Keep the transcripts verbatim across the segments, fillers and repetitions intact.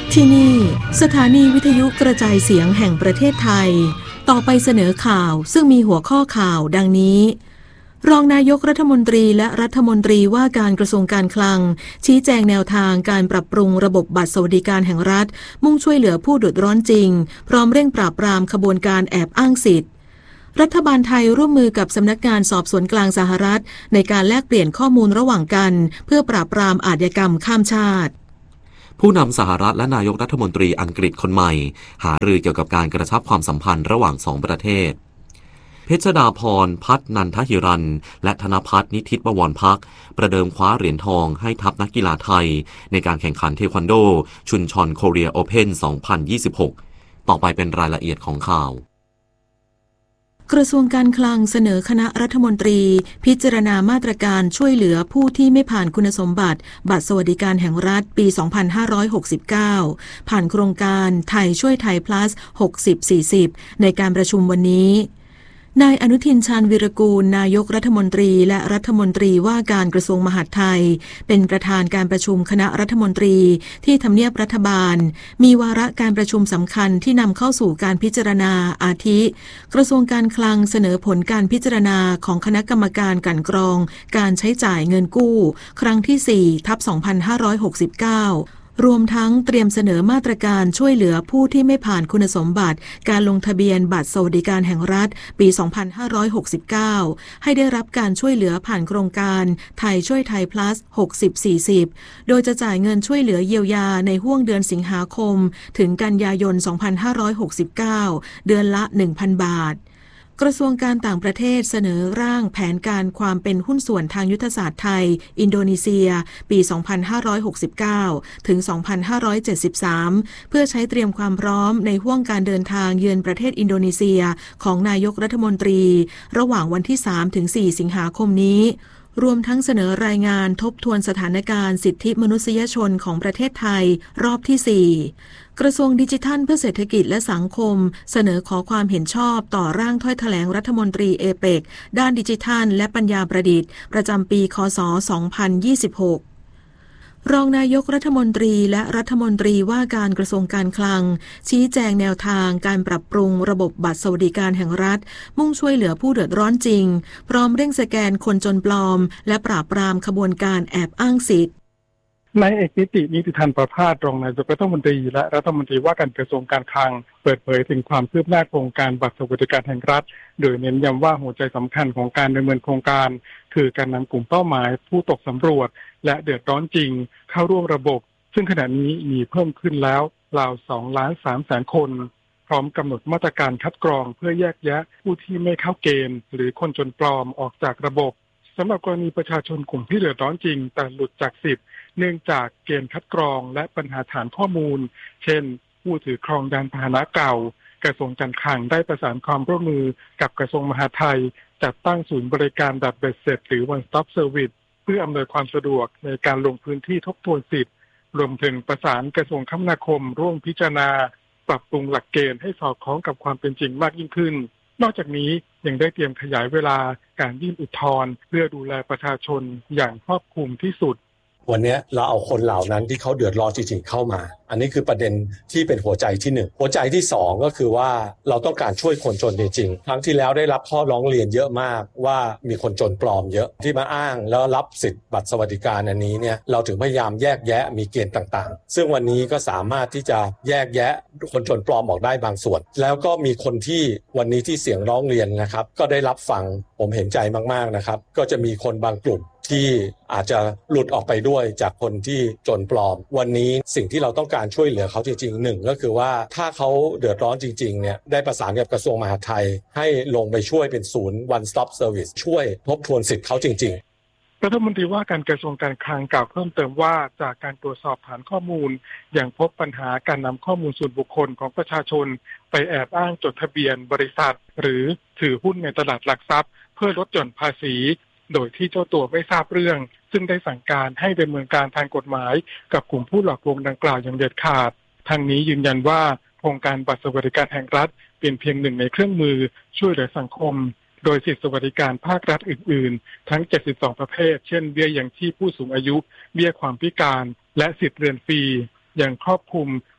ที่นี่สถานีวิทยุกระจายเสียงแห่งประเทศไทยต่อไปเสนอข่าวซึ่งมีหัวข้อข่าวดังนี้รองนายกรัฐมนตรีและรัฐมนตรีว่าการกระทรวงการคลังชี้แจงแนวทางการปรับปรุงระบบบัตรสวัสดิการแห่งรัฐมุ่งช่วยเหลือผู้เดือดร้อนจริงพร้อมเร่งปราบปรามขบวนการแอบอ้างสิทธิ์รัฐบาลไทยร่วมมือกับสำนักงานสอบสวนกลางสหรัฐในการแลกเปลี่ยนข้อมูลระหว่างกันเพื่อปราบปรามอาชญากรรมข้ามชาติผู้นำสหรัฐและนายกรัฐมนตรีอังกฤษคนใหม่หารือเกี่ยวกับการกระชับความสัมพันธ์ระหว่างสองประเทศเพชรดาพรพัฒนันทหิรันและธนภัทรนิธิบวรพักประเดิมคว้าเหรียญทองให้ทัพนักกีฬาไทยในการแข่งขันเทควันโดชุนชอนโคเรียโอเพ่น สองพันยี่สิบหก ต่อไปเป็นรายละเอียดของข่าวกระทรวงการคลังเสนอคณะรัฐมนตรีพิจารณามาตรการช่วยเหลือผู้ที่ไม่ผ่านคุณสมบัติบัตรสวัสดิการแห่งรัฐปี สองพันห้าร้อยหกสิบเก้า ผ่านโครงการไทยช่วยไทย plus หกสิบ สี่สิบ ในการประชุมวันนี้นายอนุทินชาญวีรกูลนายกรัฐมนตรีและรัฐมนตรีว่าการกระทรวงมหาดไทยเป็นประธานการประชุมคณะรัฐมนตรีที่ทำเนียบรัฐบาลมีวาระการประชุมสำคัญที่นำเข้าสู่การพิจารณาอาทิกระทรวงการคลังเสนอผลการพิจารณาของคณะกรรมการกลั่นกรองการใช้จ่ายเงินกู้ครั้งที่ สี่ทับสองพันห้าร้อยหกสิบเก้ารวมทั้งเตรียมเสนอมาตรการช่วยเหลือผู้ที่ไม่ผ่านคุณสมบัติการลงทะเบียนบัตรสวัสดิการแห่งรัฐปี สองพันห้าร้อยหกสิบเก้า ให้ได้รับการช่วยเหลือผ่านโครงการไทยช่วยไทย plus หกสิบ สี่สิบ โดยจะจ่ายเงินช่วยเหลือเยียวยาในห้วงเดือนสิงหาคมถึงกันยายน สองพันห้าร้อยหกสิบเก้า เดือนละ หนึ่งพัน บาทกระทรวงการต่างประเทศเสนอร่างแผนการความเป็นหุ้นส่วนทางยุทธศาสตร์ไทยอินโดนีเซียปี สองพันห้าร้อยหกสิบเก้า ถึง สองพันห้าร้อยเจ็ดสิบสาม เพื่อใช้เตรียมความพร้อมในห้วงการเดินทางเยือนประเทศอินโดนีเซียของนายกรัฐมนตรีระหว่างวันที่ สามถึงสี่ สิงหาคมนี้รวมทั้งเสนอรายงานทบทวนสถานการณ์สิทธิมนุษยชนของประเทศไทยรอบที่ สี่กระทรวงดิจิทัลเพื่อเศรษฐกิจและสังคมเสนอขอความเห็นชอบต่อร่างถ้อยแถลงรัฐมนตรีเอเปกด้านดิจิทัลและปัญญาประดิษฐ์ประจำปีค.ศ. สองพันยี่สิบหกรองนายกรัฐมนตรีและรัฐมนตรีว่าการกระทรวงการคลังชี้แจงแนวทางการปรับปรุงระบบบัตรสวัสดิการแห่งรัฐมุ่งช่วยเหลือผู้เดือดร้อนจริงพร้อมเร่งสแกนคนจนปลอมและปราบปรามขบวนการแอบอ้างสิทธิ์นายเอกนิตินิติธรประภาสรองนายกรัฐมนตรีและรัฐมนตรีว่าการกระทรวงการคลังเปิดเผยถึงความคืบหน้าโครงการบัตรสวัสดิการแห่งรัฐโดยเน้นย้ำว่าหัวใจสำคัญของการดำเนินโครงการคือการนำกลุ่มเป้าหมายผู้ตกสำรวจและเดือดร้อนจริงเข้าร่วมระบบซึ่งขณะนี้มีเพิ่มขึ้นแล้วราวสองล้านสามแสนคนพร้อมกำหนดมาตรการคัดกรองเพื่อแยกแยะผู้ที่ไม่เข้าเกณฑ์หรือคนจนปลอมออกจากระบบสำหรับกรณีประชาชนกลุ่มที่เดือดร้อนจริงแต่หลุดจากสิทธิ์เนื่องจากเกณฑ์คัดกรองและปัญหาฐานข้อมูลเช่นผู้ถือครองยานพาหนะเก่ากระทรวงการคลังได้ประสานความร่วมมือกับกระทรวงมหาดไทยจัดตั้งศูนย์บริการแบบเบ็ดเสร็จหรือ one stop service เพื่ออำนวยความสะดวกในการลงพื้นที่ทบทวนสิทธิ์รวมถึงประสานกระทรวงคมนาคมร่วมพิจารณาปรับปรุงหลักเกณฑ์ให้สอดคล้องกับความเป็นจริงมากยิ่งขึ้นนอกจากนี้ยังได้เตรียมขยายเวลาการยื่นอุทธรณ์เพื่อดูแลประชาชนอย่างครอบคลุมที่สุดวันนี้เราเอาคนเหล่านั้นที่เขาเดือดร้อนจริงๆเข้ามาอันนี้คือประเด็นที่เป็นหัวใจที่หนึ่งหัวใจที่สองก็คือว่าเราต้องการช่วยคนจนจริงๆครั้งที่แล้วได้รับข้อร้องเรียนเยอะมากว่ามีคนจนปลอมเยอะที่มาอ้างแล้วรับสิทธิ์บัตรสวัสดิการอันนี้เนี่ยเราถึงพยายามแยกแยะมีเกณฑ์ต่างๆซึ่งวันนี้ก็สามารถที่จะแยกแยะคนจนปลอมออกได้บางส่วนแล้วก็มีคนที่วันนี้ที่เสียงร้องเรียนนะครับก็ได้รับฟังผมเห็นใจมากๆนะครับก็จะมีคนบางกลุ่มที่อาจจะหลุดออกไปด้วยจากคนที่จนปลอมวันนี้สิ่งที่เราต้องการช่วยเหลือเขาจริงๆหนึ่งก็คือว่าถ้าเขาเดือดร้อนจริงๆเนี่ยได้ประสานกับกระทรวงมหาดไทยให้ลงไปช่วยเป็นศูนย์ one stop service ช่วยทบทวนสิทธิ์เขาจริงๆรัฐมนตรีว่าการกระทรวงการคลังกล่าวเพิ่มเติมว่าจากการตรวจสอบฐานข้อมูลยังพบปัญหาการนำข้อมูลส่วนบุคคลของประชาชนไปแอบอ้างจดทะเบียนบริษัทหรือถือหุ้นในตลาดหลักทรัพย์เพื่อลดหย่อนภาษีโดยที่เจ้าตัวไม่ทราบเรื่องซึ่งได้สั่งการให้ดำเนินการทางกฎหมายกับกลุ่มผู้หลอกลวงดังกล่าวอย่างเด็ดขาดทางนี้ยืนยันว่าโครงการบัตรสวัสดิการแห่งรัฐเป็นเพียงหนึ่งในเครื่องมือช่วยเหลือสังคมโดยสิทธิสวัสดิการภาครัฐอื่นๆทั้งเจ็ดสิบสองประเภทเช่นเบี้ยยังชีพผู้สูงอายุเบี้ยความพิการและสิทธิเรียนฟรียังครอบคลุม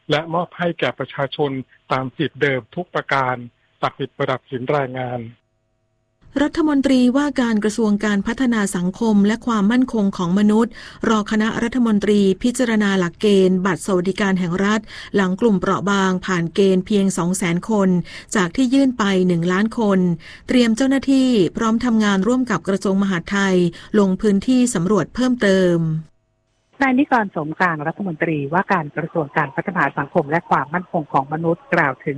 และมอบให้แก่ประชาชนตามสิทธิเดิมทุกประการศักดิ์สิทธิ์ประดับสินรายงานรัฐมนตรีว่าการกระทรวงการพัฒนาสังคมและความมั่นคงของมนุษย์รอคณะรัฐมนตรีพิจารณาหลักเกณฑ์บัตรสวัสดิการแห่งรัฐหลังกลุ่มเปราะบางผ่านเกณฑ์เพียง สองแสน คนจากที่ยื่นไป หนึ่ง ล้านคน เตรียมเจ้าหน้าที่พร้อมทำงานร่วมกับกระทรวงมหาดไทยลงพื้นที่สำรวจเพิ่มเติมนายนิกร สมกลางรัฐมนตรีว่าการกระทรวงการพัฒนาสังคมและความมั่นคงของมนุษย์กล่าวถึง